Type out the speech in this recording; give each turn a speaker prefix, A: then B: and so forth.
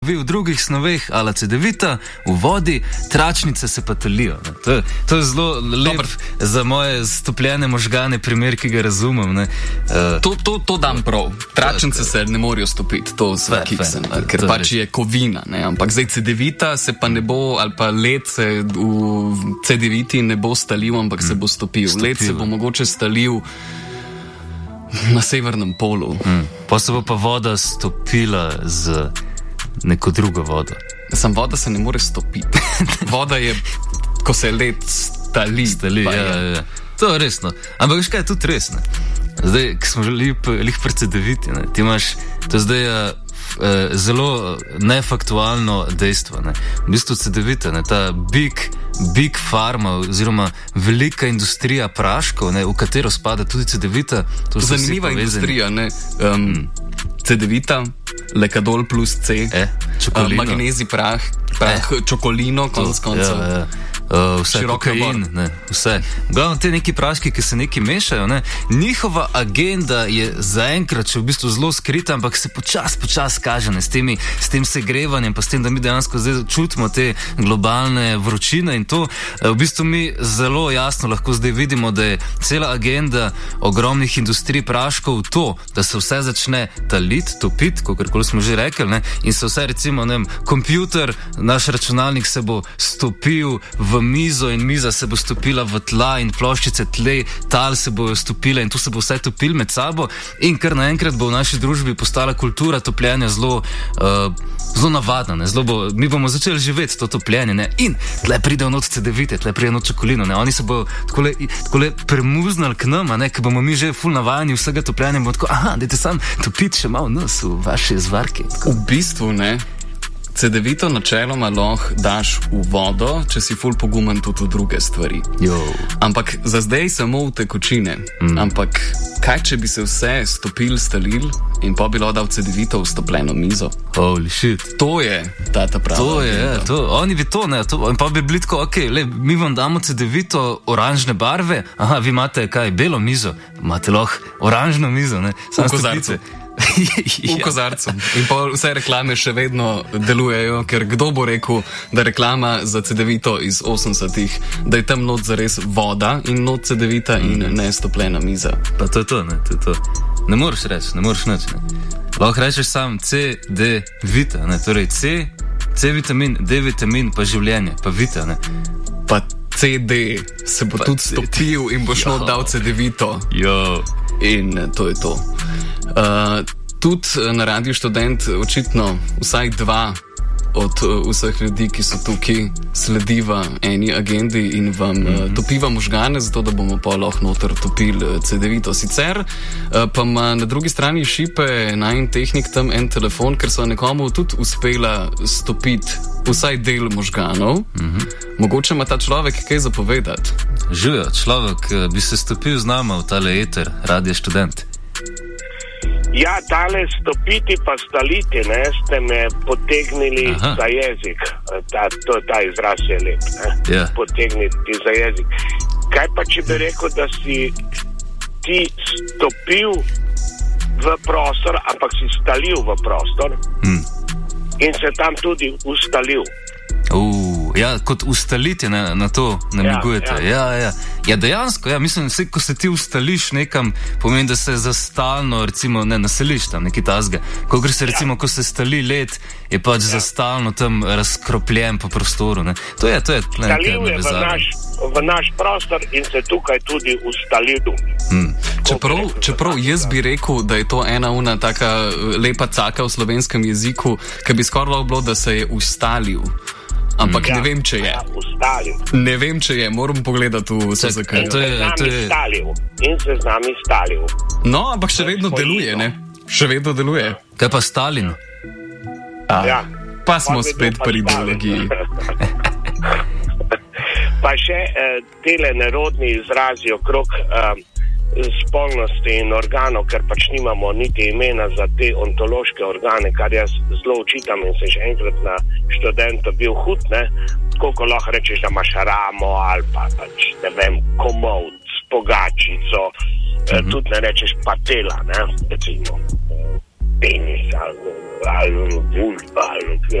A: v drugih snoveh, ala cedevita, v vodi, tračnice se pa talijo. To je zelo lep za moje stopljene možgane primer, ki ga razumem.
B: To dam prav. Tračnice se ne morajo stopiti, to sve kiksen, ker pač je kovina. Ne? Ampak zdaj cedevita se pa ne bo, ali pa led se v cedeviti ne bo stalil, ampak se bo stopil. Led se bo mogoče stalil na severnem polu.
A: Pa se bo pa voda stopila z neko drugo vodo.
B: Sam voda se ne more stopiti. Voda je, ko se led stali.
A: Ja. To je resno. Ampak veš kaj je tudi resno? Zdaj, ko smo želi pri cedeviti, ti imaš, to zdaj zelo nefaktualno dejstvo. Ne. V bistvu cedevita, ta big pharma oziroma velika industrija praškov, v katero spada tudi cedevita.
B: Zanimiva industrija, ne? Cedevita, lekadol plus C, magnezij prah, čokolino, konec koncev.
A: Vse kokain, vse. Glavno te neki praški, ki se neki mešajo, njihova agenda je zaenkrat še v bistvu zelo skrita, ampak se počas kaže, s tem segrevanjem, pa s tem, da mi dejansko zdaj čutimo te globalne vročine in to, v bistvu mi zelo jasno lahko zdaj vidimo, da je cela agenda ogromnih industrij praškov to, da se vse začne taliti, topiti, kakorkoli smo že rekli, in se vse recimo, kompjuter, naš računalnik se bo stopil v mizo in miza se bo stopila v tla in ploščice tal se bojo stopile in tu se bo vse topil med sabo in kar naenkrat bo v naši družbi postala kultura topljenja zelo navadna. Mi bomo začeli živeti to topljenje in tle pride not cedevite, tle pride not čokolino. Oni se bojo takole premuznali k nam, ker bomo mi že ful navajeni vsega topljenja in bomo tako, dajte sam topiti še malo nas v vaše zvarke.
B: V bistvu cedevito načeloma lahko daš v vodo, če si ful pogumen tudi v druge stvari. Ampak za zdaj samo v tekočine. Ampak kaj, če bi se vse stopil, stalil in pa bi dal cedevito v stopljeno mizo?
A: Holy shit.
B: To je ta prava.
A: To je, oni bi to, in pa bi bili tako, mi vam damo cedevito oranžne barve, vi imate kaj, belo mizo, imate lahko oranžno mizo,
B: samo kozarce. V kozarcu. In pa vse reklame še vedno delujejo, ker kdo bo rekel, da reklama za cedevito iz 80-ih, da je tam not zares voda in not cedevita in ne stopljena miza.
A: Pa to je to. Ne moreš reči, ne moreš nič. Lahko rečeš sam C, D, vita, torej C vitamin, D vitamin, pa življenje, pa vita,
B: Pa C, D se bo tudi stopil in boš not dal cedevito. In to je to. Tudi na Radiu Študent očitno vsaj dva od vseh ljudi, ki so tukaj, slediva eni agendi in vam topiva možgane, zato da bomo pa lahko noter topili cedevito. Sicer pa ima na drugi strani šipe najin tehnik tam en telefon, ker so nekomu tudi uspela stopiti vsaj del možganov. Mogoče ima ta človek kaj zapovedati.
A: Živijo, človek bi se stopil z nama v tale eter Radia Študent.
C: Ja, tale stopiti pa staliti, ste me potegnili za jezik. Ta izraz je lep, Potegniti za jezik. Kaj pa, če bi rekel, da si ti stopil v prostor, ampak si stalil v prostor in se tam tudi ustalil.
A: Kot ustaliti na to namigujete. Ja, dejansko, mislim, ko se ti ustališ nekam, pomeni, da se za stalno, recimo, naseliš tam, neki tazga. Ko gre se, recimo, ko se stali led, je pač za stalno tam razkropljen po prostoru. To je
C: stalil je v naš prostor in se tukaj tudi ustalil.
B: Čeprav jaz bi rekel, da je to ena taka lepa caka v slovenskem jeziku, ki bi skoraj bilo, da se je ustalil. Ampak ne vem, če je. Ne vem, če je. Moram pogledati vse zakaj.
C: In se z nami stalil.
B: No, ampak še vedno deluje, Še vedno deluje.
A: Kaj pa Stalin?
B: Pa smo spet pri ideologiji.
C: Pa še tele nerodni izrazi okrog spolnosti in organov, ker pač nimamo niti imena za te ontološke organe, kar jaz zelo učitam in se še enkrat na študenta bil hud, koliko lahko rečeš, da imaš ramo ali pa pač, ne vem, komod, pogačico, tudi ne rečeš patela, recimo, penis ali vulva,